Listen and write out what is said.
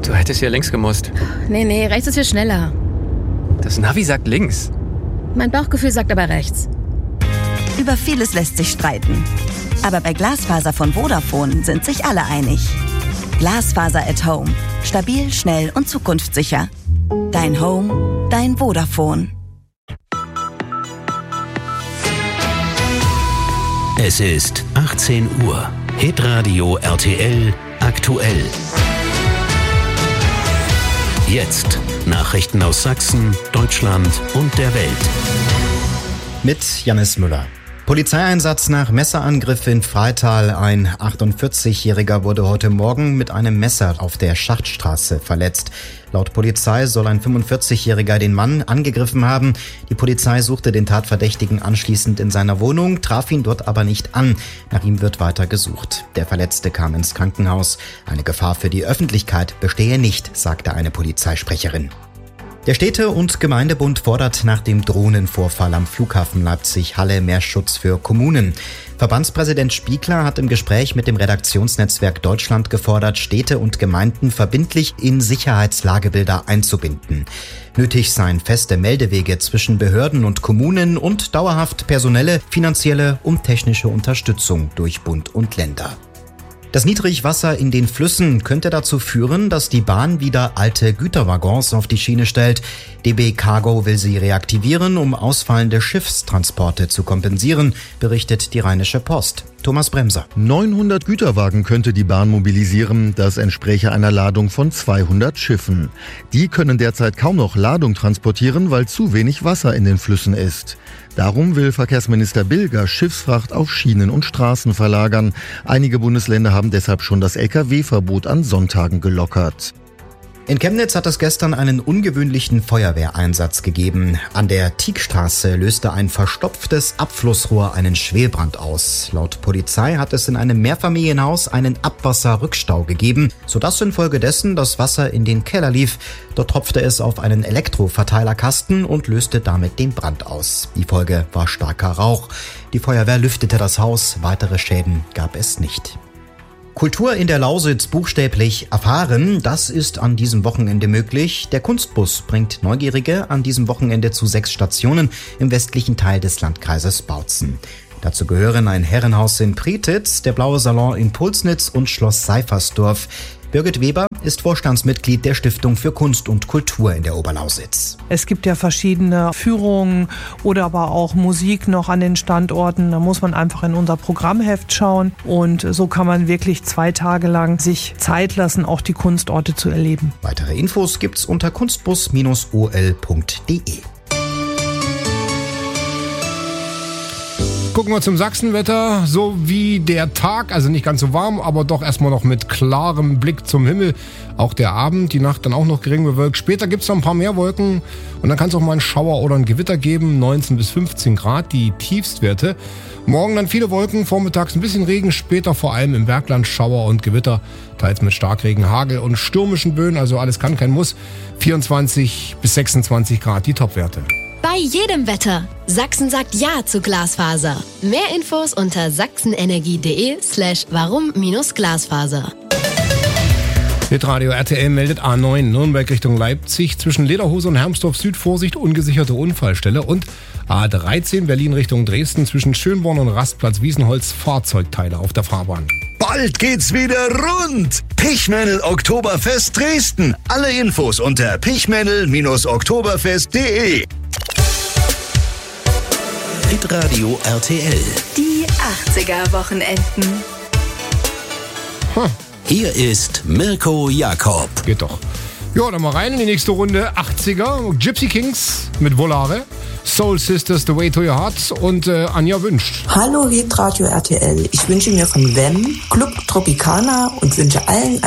Du hättest hier links gemusst. Nee, rechts ist viel schneller. Das Navi sagt links. Mein Bauchgefühl sagt aber rechts. Über vieles lässt sich streiten. Aber bei Glasfaser von Vodafone sind sich alle einig. Glasfaser at Home. Stabil, schnell und zukunftssicher. Dein Home, dein Vodafone. Es ist 18 Uhr. Hitradio RTL aktuell. Jetzt Nachrichten aus Sachsen, Deutschland und der Welt. Mit Jannis Müller. Polizeieinsatz nach Messerangriff in Freital. Ein 48-Jähriger wurde heute Morgen mit einem Messer auf der Schachtstraße verletzt. Laut Polizei soll ein 45-Jähriger den Mann angegriffen haben. Die Polizei suchte den Tatverdächtigen anschließend in seiner Wohnung, traf ihn dort aber nicht an. Nach ihm wird weiter gesucht. Der Verletzte kam ins Krankenhaus. Eine Gefahr für die Öffentlichkeit bestehe nicht, sagte eine Polizeisprecherin. Der Städte- und Gemeindebund fordert nach dem Drohnenvorfall am Flughafen Leipzig-Halle mehr Schutz für Kommunen. Verbandspräsident Spiegler hat im Gespräch mit dem Redaktionsnetzwerk Deutschland gefordert, Städte und Gemeinden verbindlich in Sicherheitslagebilder einzubinden. Nötig seien feste Meldewege zwischen Behörden und Kommunen und dauerhaft personelle, finanzielle und technische Unterstützung durch Bund und Länder. Das Niedrigwasser in den Flüssen könnte dazu führen, dass die Bahn wieder alte Güterwaggons auf die Schiene stellt. DB Cargo will sie reaktivieren, um ausfallende Schiffstransporte zu kompensieren, berichtet die Rheinische Post. Thomas Bremser. 900 Güterwagen könnte die Bahn mobilisieren. Das entspräche einer Ladung von 200 Schiffen. Die können derzeit kaum noch Ladung transportieren, weil zu wenig Wasser in den Flüssen ist. Darum will Verkehrsminister Bilger Schiffsfracht auf Schienen und Straßen verlagern. Einige Bundesländer haben deshalb schon das Lkw-Verbot an Sonntagen gelockert. In Chemnitz hat es gestern einen ungewöhnlichen Feuerwehreinsatz gegeben. An der Tieckstraße löste ein verstopftes Abflussrohr einen Schwelbrand aus. Laut Polizei hat es in einem Mehrfamilienhaus einen Abwasserrückstau gegeben, sodass infolgedessen das Wasser in den Keller lief. Dort tropfte es auf einen Elektroverteilerkasten und löste damit den Brand aus. Die Folge war starker Rauch. Die Feuerwehr lüftete das Haus, weitere Schäden gab es nicht. Kultur in der Lausitz buchstäblich erfahren, das ist an diesem Wochenende möglich. Der Kunstbus bringt Neugierige an diesem Wochenende zu 6 Stationen im westlichen Teil des Landkreises Bautzen. Dazu gehören ein Herrenhaus in Prietitz, der Blaue Salon in Pulsnitz und Schloss Seifersdorf. Birgit Weber ist Vorstandsmitglied der Stiftung für Kunst und Kultur in der Oberlausitz. Es gibt ja verschiedene Führungen oder aber auch Musik noch an den Standorten. Da muss man einfach in unser Programmheft schauen und so kann man wirklich 2 Tage lang sich Zeit lassen, auch die Kunstorte zu erleben. Weitere Infos gibt's unter kunstbus-ol.de. Gucken wir zum Sachsenwetter, so wie der Tag, also nicht ganz so warm, aber doch erstmal noch mit klarem Blick zum Himmel. Auch der Abend, die Nacht dann auch noch gering bewölkt. Später gibt es noch ein paar mehr Wolken und dann kann es auch mal einen Schauer oder ein Gewitter geben. 19 bis 15 Grad, die Tiefstwerte. Morgen dann viele Wolken, vormittags ein bisschen Regen, später vor allem im Bergland Schauer und Gewitter. Teils mit Starkregen, Hagel und stürmischen Böen, also alles kann, kein Muss. 24 bis 26 Grad, die Topwerte. Bei jedem Wetter. Sachsen sagt Ja zu Glasfaser. Mehr Infos unter sachsenenergie.de/warum-Glasfaser. Hitradio RTL meldet A9 Nürnberg Richtung Leipzig. Zwischen Lederhose und Hermsdorf Süd Vorsicht, ungesicherte Unfallstelle. Und A13 Berlin Richtung Dresden zwischen Schönborn und Rastplatz Wiesenholz Fahrzeugteile auf der Fahrbahn. Bald geht's wieder rund. Pichmännel Oktoberfest Dresden. Alle Infos unter pichmännel-oktoberfest.de. Hitradio RTL. Die 80er-Wochenenden. Hier ist Mirko Jakob. Geht doch. Ja, dann mal rein in die nächste Runde. 80er, Gypsy Kings mit Volare, Soul Sisters, The Way to Your Heart und Anja wünscht. Hallo Hitradio RTL. Ich wünsche mir von Wem Club Tropicana und wünsche allen